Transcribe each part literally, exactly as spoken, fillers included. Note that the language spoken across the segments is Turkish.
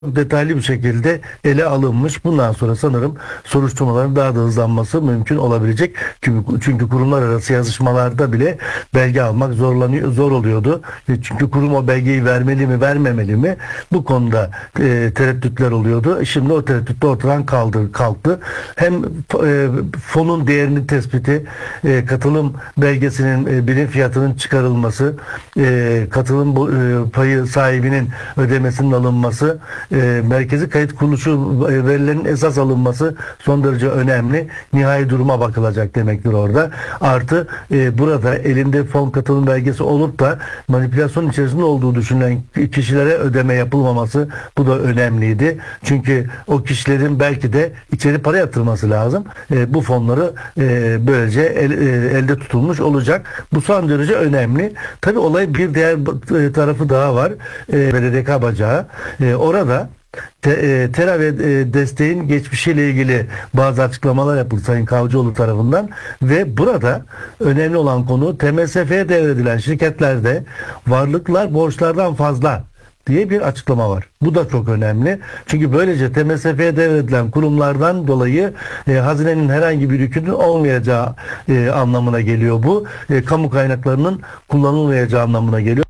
detaylı bir şekilde ele alınmış. Bundan sonra sanırım soruşturmaların daha da hızlanması mümkün olabilecek. Çünkü, çünkü kurumlar arası yazışmalarda bile belge almak zorlanıyor, zor oluyordu. E, Çünkü kurum o belgeyi vermeli mi, vermemeli mi? Bu konuda e, tereddütler oluyordu. Şimdi o tereddütte ortadan kaldı, kalktı. Hem e, fonun değerinin tespiti, e, katılım belgesinin e, birim fiyatının çıkarılması, e, katılım bu, e, payı sahibinin ödemesinin alınması, e, merkezi kayıt kuruluşu e, verilerin esas alınması son derece önemli. Nihai duruma bakılacak demektir orada. Artı e, burada elinde fon katılım belgesi olup da manipülasyon içerisinde olduğu düşünülen kişilere ödeme yapılmaması, bu da önemliydi. Çünkü o kişilerin belki de içeri para yatırması lazım. E, bu fonları e, böylece el, e, elde tutulmuş olacak. Bu son derece önemli. Tabii olay bir diğer e, tarafı daha var. E, B D D K bacağı. E, orada Te, e, Tera ve e, desteğin geçmişiyle ilgili bazı açıklamalar yapıldı Sayın Kavcıoğlu tarafından ve burada önemli olan konu T M S F'ye devredilen şirketlerde varlıklar borçlardan fazla diye bir açıklama var. Bu da çok önemli. Çünkü böylece T M S F'ye devredilen kurumlardan dolayı e, hazinenin herhangi bir yükünün olmayacağı e, anlamına geliyor bu. E, kamu kaynaklarının kullanılmayacağı anlamına geliyor.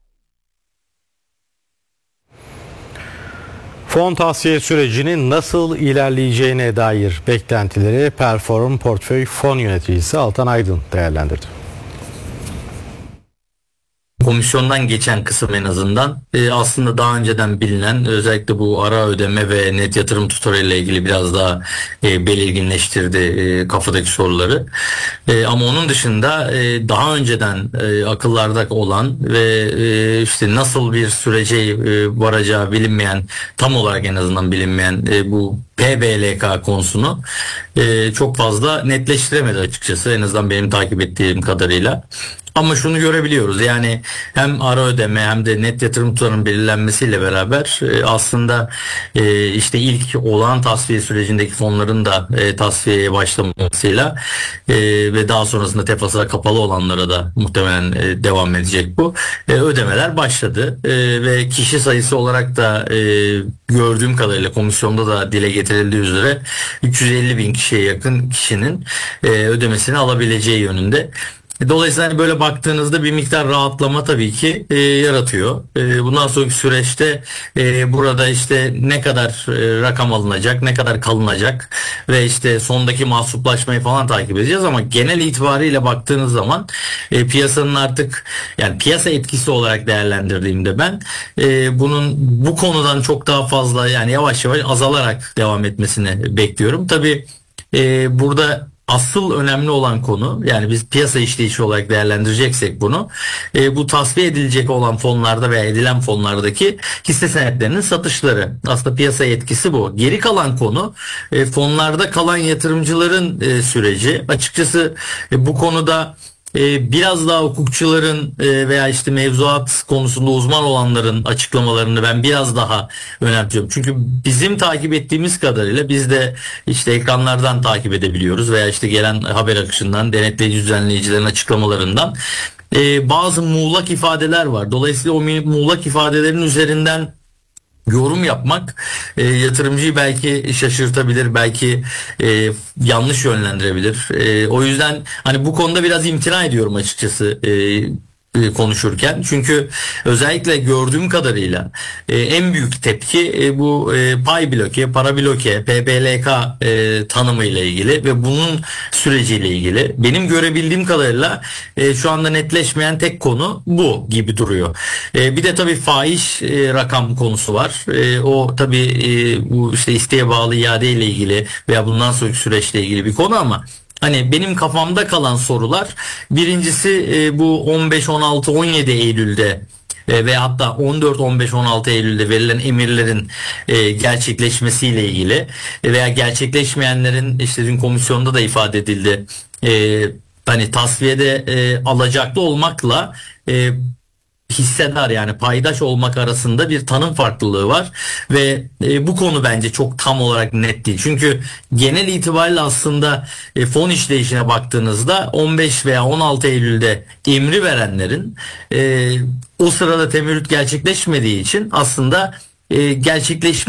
Fon tahsiye sürecinin nasıl ilerleyeceğine dair beklentileri Perform Portföy Fon Yöneticisi Altan Aydın değerlendirdi. Komisyondan geçen kısım en azından e, aslında daha önceden bilinen, özellikle bu ara ödeme ve net yatırım tutarı ile ilgili biraz daha e, belirginleştirdi e, kafadaki soruları. E, ama onun dışında e, daha önceden e, akıllarda olan ve e, işte nasıl bir sürece e, varacağı bilinmeyen, tam olarak en azından bilinmeyen e, bu P B L K konusunu e, çok fazla netleştiremedi açıkçası, en azından benim takip ettiğim kadarıyla. Ama şunu görebiliyoruz, yani hem ara ödeme hem de net yatırım tutarının belirlenmesiyle beraber e, aslında e, işte ilk olağan tasfiye sürecindeki fonların da e, tasfiyeye başlamasıyla e, ve daha sonrasında tefasına kapalı olanlara da muhtemelen e, devam edecek bu. E, ödemeler başladı e, ve kişi sayısı olarak da e, gördüğüm kadarıyla komisyonda da dile getirildiği üzere üç yüz elli bin kişiye yakın kişinin e, ödemesini alabileceği yönünde. Dolayısıyla hani böyle baktığınızda bir miktar rahatlama tabii ki e, yaratıyor. E, bundan sonraki süreçte e, burada işte ne kadar e, rakam alınacak, ne kadar kalınacak ve işte sondaki mahsuplaşmayı falan takip edeceğiz, ama genel itibariyle baktığınız zaman e, piyasanın artık, yani piyasa etkisi olarak değerlendirdiğimde ben e, bunun bu konudan çok daha fazla, yani yavaş yavaş azalarak devam etmesini bekliyorum. Tabii e, burada asıl önemli olan konu, yani biz piyasa işleyişi olarak değerlendireceksek bunu, e, bu tasfiye edilecek olan fonlarda veya edilen fonlardaki hisse senetlerinin satışları. Aslında piyasa etkisi bu. Geri kalan konu e, fonlarda kalan yatırımcıların e, süreci. Açıkçası e, bu konuda Ee, biraz daha hukukçuların e, veya işte mevzuat konusunda uzman olanların açıklamalarını ben biraz daha önemsiyorum. Çünkü bizim takip ettiğimiz kadarıyla biz de işte ekranlardan takip edebiliyoruz veya işte gelen haber akışından, denetleyici düzenleyicilerin açıklamalarından e, bazı muğlak ifadeler var. Dolayısıyla o muğlak ifadelerin üzerinden yorum yapmak e, yatırımcıyı belki şaşırtabilir, belki e, yanlış yönlendirebilir. E, o yüzden hani bu konuda biraz imtina ediyorum açıkçası e, e, konuşurken. Çünkü özellikle gördüğüm kadarıyla e, en büyük tepki e, bu e, pay bloke, para bloke, P B L K e, tanımı ile ilgili ve bunun süreciyle ilgili. Benim görebildiğim kadarıyla e, şu anda netleşmeyen tek konu bu gibi duruyor. E, bir de tabii faiz e, rakam konusu var. E, o tabii e, bu işte isteğe bağlı iade ile ilgili veya bundan sonraki süreçle ilgili bir konu, ama hani benim kafamda kalan sorular, birincisi e, bu on beş, on altı, on yedi Eylül'de e, ve hatta on dört, on beş, on altı Eylül'de verilen emirlerin e, gerçekleşmesiyle ilgili e, veya gerçekleşmeyenlerin, işte dün komisyonda da ifade edildi, e, hani tasfiyede e, alacaklı olmakla e, hissedar, yani paydaş olmak arasında bir tanım farklılığı var ve e, bu konu bence çok tam olarak net değil. Çünkü genel itibariyle aslında e, fon işleyişine baktığınızda on beş veya on altı Eylül'de emri verenlerin e, o sırada temerrüt gerçekleşmediği için aslında e, gerçekleşme